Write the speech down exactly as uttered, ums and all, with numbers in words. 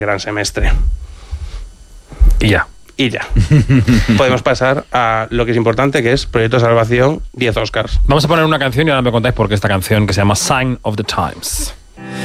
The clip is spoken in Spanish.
Gran semestre. Y ya. Y ya. Podemos pasar a lo que es importante, que es Proyecto Salvación, diez Oscars. Vamos a poner una canción y ahora me contáis por qué esta canción, que se llama Sign of the Times.